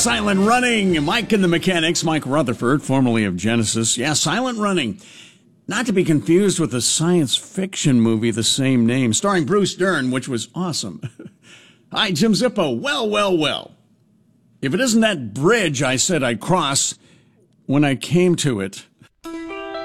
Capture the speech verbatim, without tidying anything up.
Silent Running. Mike and the Mechanics. Mike Rutherford, formerly of Genesis. Yeah, Silent Running. Not to be confused with the science fiction movie the same name, starring Bruce Dern, which was awesome. Hi, Jim Zippo. Well, well, well. If it isn't that bridge I said I'd cross when I came to it,